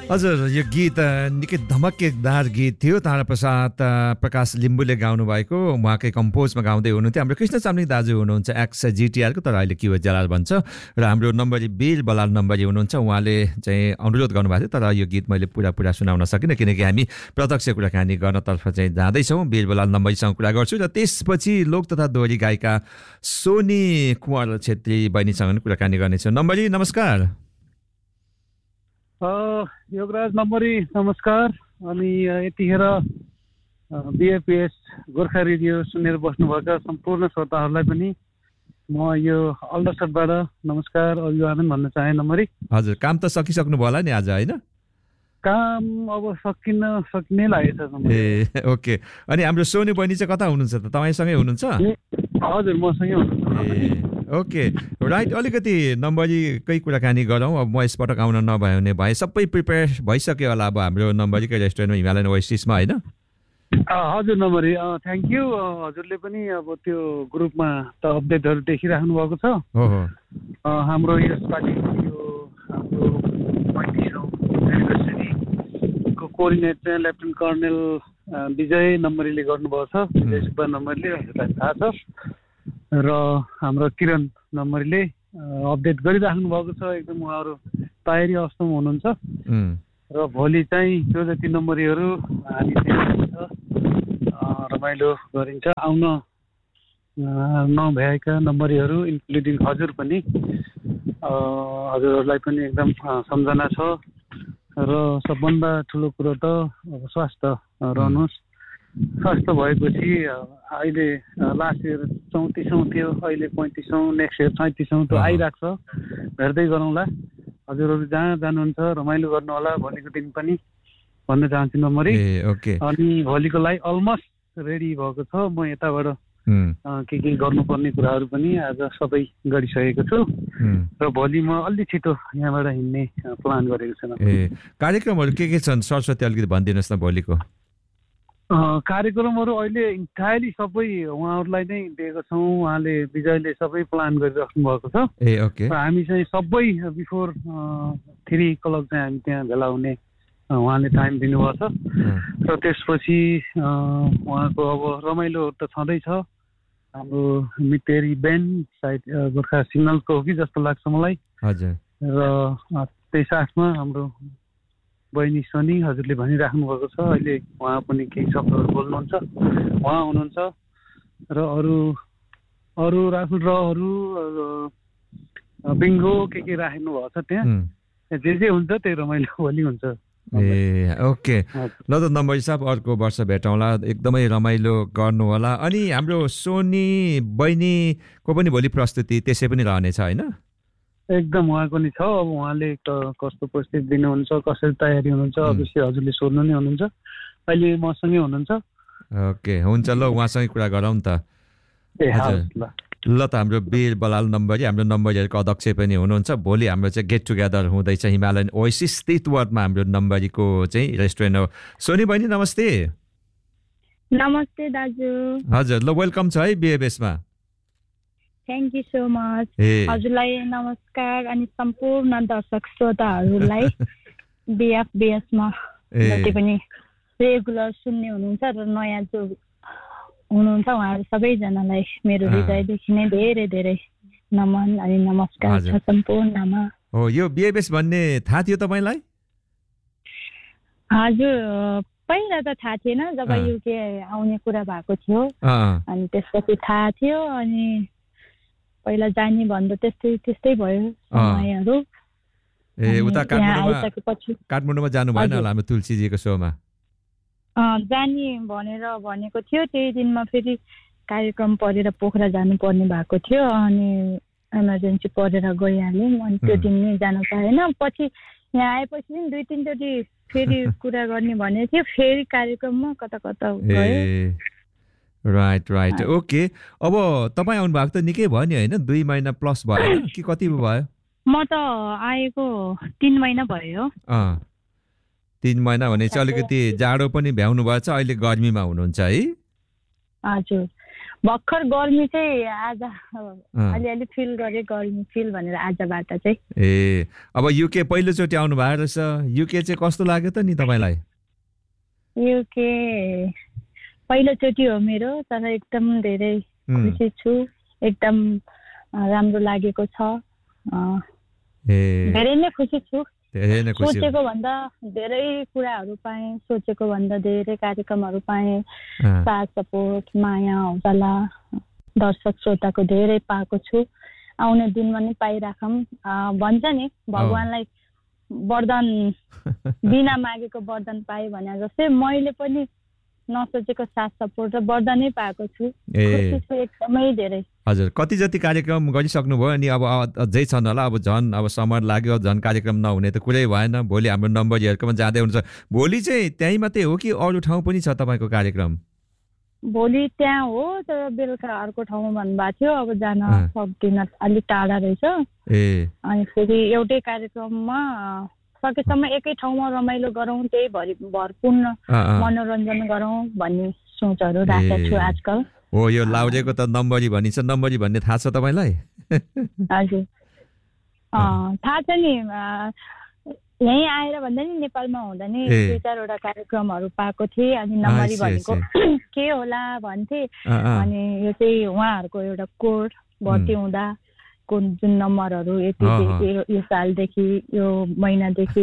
हजुर यो गीत निकै धमकेदार गीत थियो। ताराप्रसाद प्रकाश लिम्बुले गाउनु भएको, उहाँकै कम्पोजमा गाउँदै हुनुहुन्थ्यो। हाम्रो कृष्ण चामलिङ दाजु हुनुहुन्छ एक्स जिटिआरको, तर अहिले क्युएच जलाल भन्छ। र हाम्रो नम्बरी वीर बलाल नम्बरी हुनुहुन्छ, उहाँले चाहिँ अनुरोध गर्नुभएको थियो, तर यो गीत मैले पुरा सुनाउन सकिनँ किनकि हामी प्रत्यक्ष कुराकानी गर्नतर्फ चाहिँ जाँदैछौँ। वीर बलाल नम्बरीसँग कुरा गर्छु र त्यसपछि लोक तथा दोहोरी गायिका सोनी कुँवर छेत्री बहिनीसँग कुराकानी गर्नेछौँ। नम्बरी नमस्कार। योगराज नम्बरी नमस्कार। अनि यतिखेर बिएपिएस गोर्खा रेडियो सुनेर बस्नुभएका सम्पूर्ण श्रोताहरूलाई पनि म यो अल्डरसटबाट नमस्कार अभिवादन भन्न चाहे। नम्बरी हजुर, काम त सकिसक्नु भयो होला नि आज, होइन? काम अब सकिने लागेछ। ए ओके। अनि हाम्रो सोनी बहिनी चाहिँ कता हुनुहुन्छ त? तपाईँसँगै हुनुहुन्छ? हजुर, मसँगै हुनुहुन्छ। ए ओके राइट। अलिकति नम्बरीकै कुराकानी गरौँ। अब म यसपटक आउन नभए भने भए सबै प्रिपेयर भइसक्यो होला अब हाम्रो नम्बरीकै रेस्टुरेन्टमा हिमालयन ओएसिसमा, होइन? हजुर नम्बरी, थ्याङ्क यू। हजुरले पनि अब त्यो ग्रुपमा त अपडेटहरू देखिराख्नु भएको छ। हाम्रो यसपालि यो हाम्रो 35औं एनिभर्सरीको कोअर्डिनेट चाहिँ लेफ्टिनेन्ट कर्नेल विजय नम्बरीले गर्नुभएको छ। विजय सुब्बा नम्बरीले, हजुरलाई थाहा छ। र हाम्रो किरण नम्बरीले अपडेट गरिराख्नु भएको छ। एकदम उहाँहरू तयारी अवस्थामा हुनुहुन्छ। र भोलि चाहिँ जो जति नम्बरीहरू हामी रमाइलो गरिन्छ। आउन नभएका नम्बरीहरू इन्क्लुडिङ हजुर पनि, हजुरहरूलाई पनि एकदम सम्झना छ। र सबभन्दा ठुलो कुरो त अब स्वास्थ्य रहनुहोस्। स्वास्थ्य भएपछि अहिले लास्ट इयर 34औं थियो, अहिले 35औं, नेक्स्ट इयर 37औं त आइरहेको छ। भेट्दै गरौँला। हजुरहरू जहाँ जानुहुन्छ रमाइलो गर्नु होला भोलिको दिन पनि भन्न चाहन्छु नम्बरी। अनि भोलिको लागि अलमोस्ट रेडी भएको छ। म यताबाट के गर्नुपर्ने कुराहरू पनि आज सबै गरिसकेको छु। र भोलि म अलि छिटो यहाँबाट हिँड्ने प्लान गरेको छु। कार्यक्रमहरू के छन् सरस्वती अलिकति भनिदिनुहोस् न भोलिको? कार्यक्रमहरू अहिले इन्टायरली सबै उहाँहरूलाई नै दिएको छौँ। उहाँले विजयले सबै प्लान गरिराख्नु भएको छ। र हामी चाहिँ सबै बिफोर 3 o'clock चाहिँ हामी त्यहाँ भेला हुने उहाँले टाइम दिनुभएको छ। र त्यसपछि उहाँको अब रमाइलो त छँदैछ। हाम्रो मितेरी ब्यान्ड सायद गोर्खा सिग्नलको हो कि जस्तो लाग्छ मलाई। र त्यही साथमा हाम्रो बहिनी सोनी हजुरले भनिराख्नु भएको छ। अहिले उहाँ पनि केही शब्दहरू बोल्नुहुन्छ, उहाँ हुनुहुन्छ। र अरू राहुल र अरू बिङ्गो के राख्नु भएको छ त्यहाँ। जे हुन्छ त्यही रमाइलो भोलि हुन्छ। ए ओके ल त नम्बरी साहब, अर्को वर्ष भेटौँला। एकदमै रमाइलो गर्नु होला। अनि हाम्रो सोनी बहिनीको पनि भोलि प्रस्तुति त्यसै पनि रहनेछ, होइन? एकदम उहाँको नि छ। अब उहाँले कस्तो प्रस्तुति दिनुहुन्छ, कसरी तयारी हुनुहुन्छ, अवश्य हजुरले सोध्नु नै हुनुहुन्छ। अहिले मसँगै हुनुहुन्छ। ओके हुन्छ, ल उहाँसँगै कुरा गरौँ त। ल त हाम्रो वीर बलाल नम्बरी, हाम्रो नम्बरीहरूको अध्यक्ष पनि हुनुहुन्छ। भोलि हाम्रो चाहिँ गेट टुगेदर हुँदैछ हिमालयन ओएसिस स्थितवटमा, हाम्रो नम्बरीको चाहिँ रेस्टुरेन्ट हो। सोनी बहिनी नमस्ते। नमस्ते दाजु। हजुर, ल वेलकम छ है बिएबएसमा। Thank you so much. हजुरलाई नमस्कार अनि सम्पूर्ण दर्शक श्रोताहरूलाई बिएफबिएसमा जति पनि रेगुलर सुन्ने हुनुहुन्छ र नयाँ जो हुनुहुन्छ उहाँहरू सबैजनालाई मेरो हृदयदेखि नै धेरै धेरै नमन अनि नमस्कार छ सम्पूर्णमा। हो, यो बिएबएस भन्ने थाहा थियो तपाईँलाई? हजुर, पहिला त थाहा थिएन। जब युके आउने कुरा भएको थियो अनि त्यसपछि थाहा थियो। अनि पहिला जाने भन्दा त्यस्तै भयो समयहरू। ए उता काठमाडौँमा जानु भएन होला हाम्रो तुलसीजीको सोमा? जाने भनेर भनेको थियो। त्यही दिनमा फेरि कार्यक्रम परेर पोखरा जानुपर्ने भएको थियो। अनि इमर्जेन्सी परेर गइहाल्यौँ। अनि त्यो दिन नै जानु पाएन। पछि यहाँ आएपछि पनि 2-3 चोटि फेरि कुरा गर्ने भनेको थियो। फेरि कार्यक्रममा कता गयो। Right okay. अब तपाईँ आउनु भएको त निकै भयो नि, होइन? 2 महिना प्लस भयो कि कति भयो? म त आएको 3 महिना भयो। 3 महिना भने चाहिँ अलिकति जाडो पनि भ्याउनु भएको छ। अहिले गर्मीमा हुनुहुन्छ है? हजुर, भर्खर गर्मी चाहिँ आज अलिअलि फिल गरेँ, गर्मी फिल भनेर आजबाट चाहिँ। ए अब युके पहिलोचोटि आउनु भएको रहेछ, युके चाहिँ कस्तो लाग्यो त नि तपाईँलाई? युके पहिलोचोटि हो मेरो, तर एकदम धेरै खुसी छु, एकदम राम्रो लागेको छ, धेरै नै खुसी छु। सोचेको भन्दा धेरै कुराहरू पाएँ, सोचेको भन्दा धेरै कार्यक्रमहरू पाएँ, साथ सपोर्ट, माया, हौसला दर्शक श्रोताको धेरै पाएको छु। आउने दिनमा नि पाइराखौँ। भन्छ नि भगवानलाई वरदान बिना मागेको वरदान पाएँ भने जस्तै मैले पनि नसोचेको साथ सपोर्ट र वरदानै पाएको छु, एकदमै धेरै। हजुर, कति जति कार्यक्रम गरिसक्नुभयो अनि अब अझै छन् होला, अब झन् अब समर लाग्यो, झन् कार्यक्रम नहुने त कुरै भएन। भोलि हाम्रो नम्बरहरूकोमा जाँदै हुन्छ। भोलि चाहिँ त्यहीँ मात्रै हो कि अरू ठाउँ पनि छ तपाईँको कार्यक्रम? भोलि त्यहाँ हो, तर बेलुका अर्को ठाउँमा भन्नुभएको थियो, अब जान सक्दिनँ, अलिक टाढा रहेछ। अनि फेरि एउटै कार्यक्रममा सकेसम्म एकै ठाउँमा रमाइलो गरौँ, त्यही भरपूर्ण मनोरञ्जन गरौँ भन्ने सोचहरू राखेको छु आजकल। हो, यो लाउरेको त नम्बरी भनिन्छ, नम्बरी भन्ने थाहा छ तपाईँलाई? हजुर थाहा छ नि, यहीँ आएर भन्दा नि नेपालमा हुँदा नि 2-4वटा कार्यक्रमहरू पाएको थिएँ। अनि नम्बरी भनेको के होला भन्थे, अनि यो चाहिँ उहाँहरूको एउटा कोड भर्ती हुँदा जुन नम्बरहरू यति यो सालदेखि यो महिनादेखि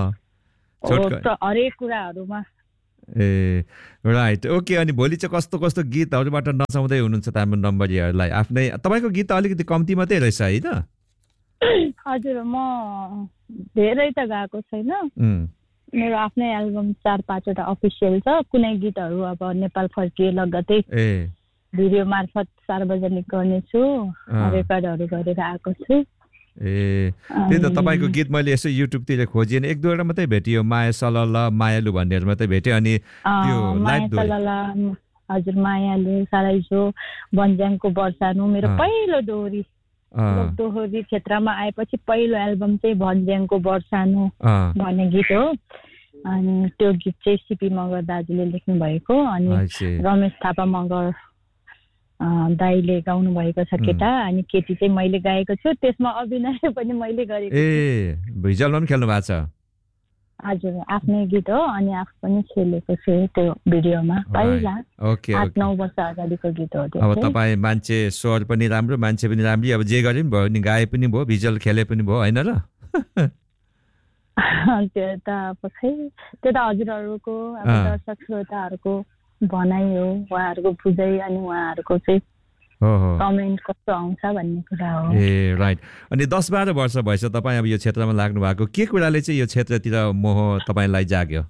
हरेक कुराहरूमा। ए राइट, ओके। अनि भोलि चाहिँ कस्तो कस्तो गीतहरूबाट नचाउँदै हुनुहुन्छ त हाम्रो नम्बरीहरूलाई? आफ्नै तपाईँको गीत त अलिकति कम्ती मात्रै रहेछ है त? हजुर, म धेरै त गाएको छैन, मेरो आफ्नै एल्बम 4-5वटा अफिसियल छ। कुनै गीतहरू अब नेपाल फर्किए लगतै भिडियो मार्फत सार्वजनिक गर्नेछु, रेकर्डहरू गरेर आएको छु। ए त्यही त, तपाईँको गीत मैले यसो युट्युबतिर खोजेँ, 1-2वटा मात्रै भेटियो, माया सलल मायालु भन्नेहरू मात्रै भेट्यो। अनि त्यो लाइभ हजुर, मायालु, साराइजो, भन्ज्याङको वर्षानु मेरो पहिलो दोहोरी क्षेत्रमा आएपछि पहिलो एल्बम चाहिँ भन्ज्याङको वर्षानु भन्ने गीत हो। अनि त्यो गीत चाहिँ सिपी मगर दाजुले लेख्नु भएको, अनि रमेश थापा मगर दाईले गाउनु भएको छ केटा, अनि केटी चाहिँ मैले गाएको छु। त्यसमा अभिनय पनि मैले गरेको छु। ए भिजुअलमा पनि खेल्नु भएको छ? हजुर, आफ्नै गीत हो, अनि आफू पनि खेलेको छु त्यो भिडियोमा पहिला। 8-9 वर्ष अगाडिको गीत हो त्यो। अब तपाईँ मान्छे स्वर पनि राम्रो, मान्छे पनि राम्री, अब जे गरे पनि भयो नि, गाए पनि भयो, भिजुअल खेले पनि भयो, होइन र? त्यो त अब खै, त्यो त हजुरहरूको दर्शक श्रोताहरूको भनाइ हो, उहाँहरूको बुझाइ अनि उहाँहरूको चाहिँ कमेन्ट कस्तो आउँछ भन्ने कुरा हो। ए राइट। अनि 10-12 वर्ष भएछ तपाईँ अब यो क्षेत्रमा लाग्नु भएको, के कुराले चाहिँ यो क्षेत्रतिर मोह तपाईँलाई जाग्यो?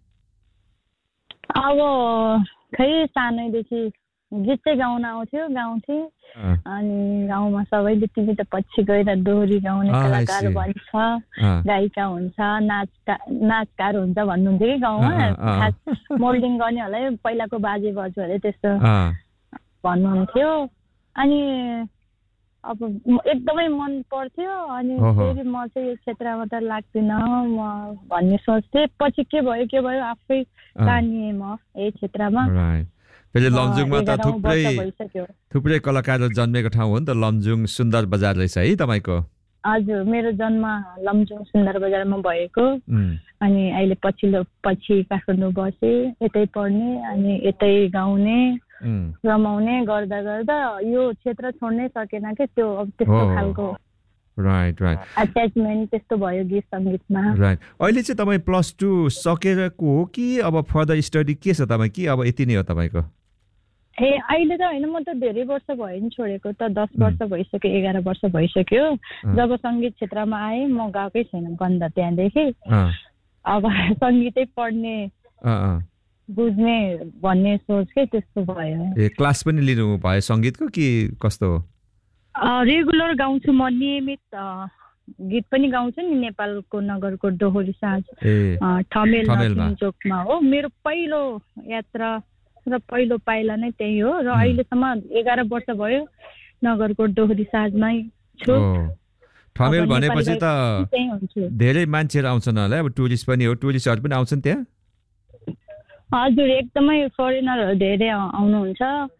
अब खै सानैदेखि गीत चाहिँ गाउन आउँथ्यो, गाउँथेँ। अनि गाउँमा सबैले तिमी त पछि गएर दोहोरी गाउने कलाकार भन्छ, गायिका हुन्छ, नाचकार हुन्छ भन्नुहुन्थ्यो कि गाउँमा। खास मोल्डिङ गर्नेहरूलाई पहिलाको बाजे बजूहरूले त्यस्तो भन्नुहुन्थ्यो। अनि अब एकदमै मन पर्थ्यो, अनि फेरि म चाहिँ यो क्षेत्रमा त लाग्दिनँ म भन्ने सोच्थेँ। पछि के भयो आफै तानिएँ म यही क्षेत्रमा। लमजुङमा त थुप्रै कलाकारहरू जन्मेको ठाउँ हो नि त, लमजुङ सुन्दर बजार रहेछ है तपाईँको? हजुर, मेरो जन्म लमजुङ सुन्दर बजारमा भएको, अनि अहिले पछि काठमाडौँ बसेँ, यतै पढ्ने अनि यतै गाउने रमाउने गर्दा गर्दा यो क्षेत्र छोड्नै सकेन के, त्यो अब त्यस्तो खालको राइट अट्याचमेन्ट त्यस्तो भयो गीत सङ्गीतमा। राइट। अहिले चाहिँ तपाईँ +2 सकेको हो कि अब फर्दर स्टडी के छ तपाईँ, कि अब यति नै हो तपाईँको? ए अहिले त होइन, म त धेरै वर्ष भयो नि छोडेको त, 10 वर्ष भइसक्यो, 11 वर्ष भइसक्यो। जब सङ्गीत क्षेत्रमा आएँ म गएकै छैन बन्द त्यहाँदेखि। अब सङ्गीतै पढ्ने बुझ्ने भन्ने सोच के त्यस्तो भयो। ए क्लास पनि लिनु भयो सङ्गीतको कि कस्तो? रेगुलर गाउँछु म, नियमित गीत पनि गाउँछु नि, नेपालको नगरको दोहोरी साँझ ठमेल चोकमा हो। मेरो पहिलो यात्रा र पहिलो पाइला नै त्यही हो, र अहिलेसम्म 11 वर्ष भयो नगरको दोहोरी साँझमै छु। ठमेल भनेपछि त धेरै मान्छेहरू आउँछन् होला, अब टुरिस्ट पनि हो, टुरिस्टहरू पनि आउँछन् त्यहाँ? हजुर, एकदमै फरेनरहरू धेरै आउनुहुन्छ।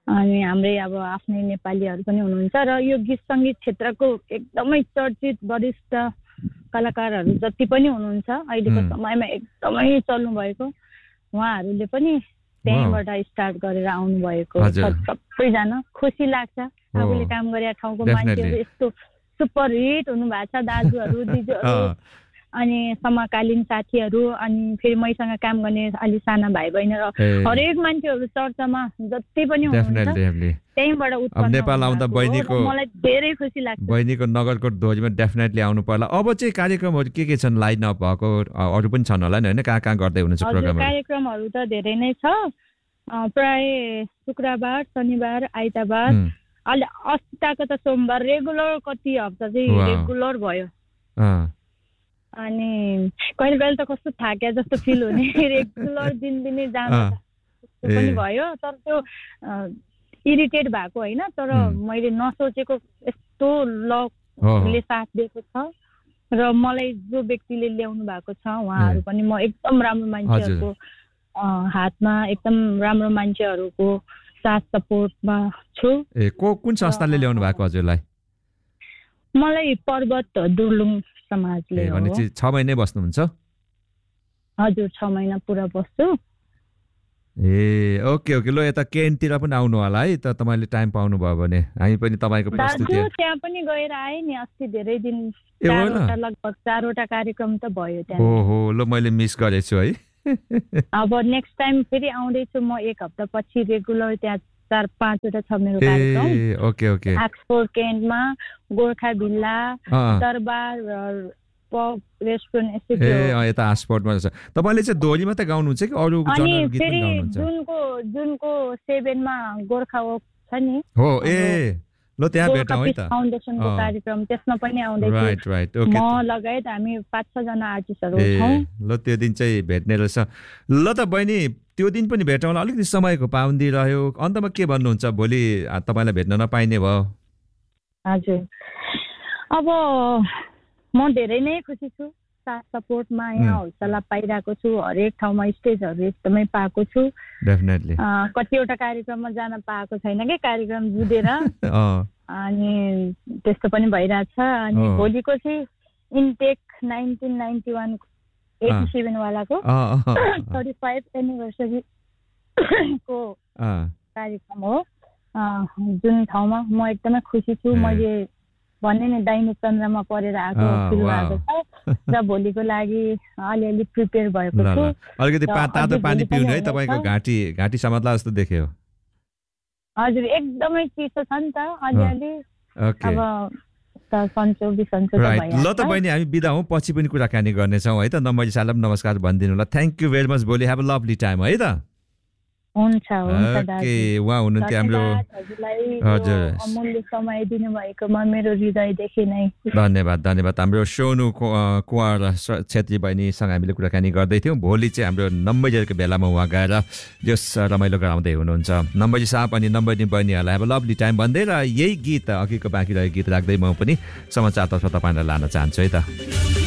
अनि हाम्रै अब आफ्नै नेपालीहरू पनि हुनुहुन्छ र यो गीत सङ्गीत क्षेत्रको एकदमै चर्चित वरिष्ठ कलाकारहरू जति पनि हुनुहुन्छ अहिलेको समयमा एकदमै चल्नु भएको उहाँहरूले पनि त्यहीँबाट स्टार्ट गरेर आउनु भएको सबैजना खुसी लाग्छ आफूले काम गरेका ठाउँको मान्छेहरू यस्तो सुपर हिट हुनु भएको छ दाजुहरू दिदीहरू अनि समकालीन साथीहरू अनि फेरि मैसँग काम गर्ने अलि साना भाइ बहिनीहरू हरेक मान्छेहरू चर्चामा जति पनि हुनुहुन्छ त्यहीँबाट उत्पन्न नेपाल आउँदा बहिनीको मलाई धेरै खुसी लाग्छ बहिनीको नगरकोट ध्वजमा डेफिनेटली आउनु पर्ला अब चाहिँ कार्यक्रमहरू के छन् लाइन अप भएको अरू पनि छन् होला नि हैन कहाँ गर्दै हुनुहुन्छ प्रोग्राम कार्यक्रमहरू त धेरै नै छ प्राय शुक्रबार शनिबार आइतबार अहिले अस्तिको त सोमबार रेगुलर कति हप्ता चाहिँ रेगुलर भयो अनि कहिले कहिले त कस्तो थाक्या जस्तो फिल हुने रेगुलर दिनदिनै जाँदा पनि भयो तर त्यो इरिटेट भएको होइन तर मैले नसोचेको यस्तो लकले साथ दिएको छ र मलाई जो व्यक्तिले ल्याउनु भएको छ उहाँहरू पनि म एकदम राम्रो मान्छेहरूको हातमा एकदम राम्रो मान्छेहरूको साथ सपोर्टमा छु कुन संस्थाले ल्याउनु भएको हजुरलाई मलाई पर्वत दुर्लुङ समाजले हो 6 महिना बस्नुहुन्छ हजुर 6 महिना पुरा बस्छु ओके ल यता केनतिर पनि आउनु होला है त तपाईले टाइम पाउनु भयो भने हामी पनि तपाईको प्रस्तुति त्यहाँ पनि गएर आए नि अस्ति धेरै दिन लगभग 4 वटा कार्यक्रम त भयो त्यहाँ ओहो ल मैले मिस गरेछु है अब नेक्स्ट टाइम फेरि आउँदैछु म 1 हप्ता पछि रेगुलर त्यहाँ 4-5 वटा छ मेरो कार्यक्रम ओके एक्सपोर्ट केन्टमा गोर्खा भिल्ला दरबार रेस्टुरेन्ट यता आसपोर्टमा छ तपाईले चाहिँ दोहोरी मात्रै गाउनुहुन्छ कि अरु जनरल गीत पनि गाउनुहुन्छ जुनको 7 मा गोर्खा वक छ नि हो ल त्यहाँ भेटौँ है त फाउन्डेसनको कार्यक्रम त्यसमा पनि आउँदै राइट ओके म लगायत हामी 5-6 जना आर्टिस्टहरु छौं ल त्यो दिन चाहिँ भेट्ने रहेछ ल त बहिनी त्यो दिन पनि भेटौँला अलिकति समयको पाबन्दी रह्यो अन्तमा के भन्नुहुन्छ भोलि तपाईलाई भेट्न नपाइने भयो हजुर अब म धेरै नै खुसी छु साथ सपोर्टमा यहाँ हौसला पाइरहेको छु हरेक ठाउँमा स्टेजहरु एकदमै पाएको छु डेफिनेटली कतिवटा कार्यक्रममा जान पाएको छैन के कार्यक्रम जुधेर अनि त्यस्तो पनि भइरहेछ अनि भोलिको चाहिँ इन्टेक 1991 87 वालाको 35 एनिभर्सरी को कार्यक्रम हो जुन ठाउँमा म एकदमै खुसी छु मैले भन्ने नि दैनिक चन्द्रमा परेर आएको फिल भएको छ र भोलिको लागि अलिअलि प्रिपेयर भएको छु अलिकति तातो पानी पिउनु है तपाईको घाँटी समात्ला जस्तो देख्यो हजुर एकदमै चिसो छ नि त अलिअलि अब ल त बहिनी हामी बिदा हौं पछि पनि कुराकानी गर्नेछौँ है त नम्बर साहबलाई नमस्कार भनिदिनु ल थ्यांक यू भेरी मच भोलि हैव अ लभली टाइम है त हुन्छ ओके उहाँ हुनुहुन्थ्यो हाम्रो हजुर अमूल्य समय दिनुभएकोमा मेरो हृदयदेखि नै धन्यवाद हाम्रो सोनु कुँवर छेत्री बहिनीसँग हामीले कुराकानी गर्दै थियौँ भोलि चाहिँ हाम्रो नम्बरको बेलामा उहाँ गएर यस रमाइलो गराउँदै हुनुहुन्छ नम्बरजी साहब अनि नम्बरजी बहिनीहरूलाई अब लभली टाइम भन्दै र यही गीत अघिको बाँकी रहेको गीत राख्दै म पनि समाचारतर्फ तपाईँलाई लान चाहन्छु है त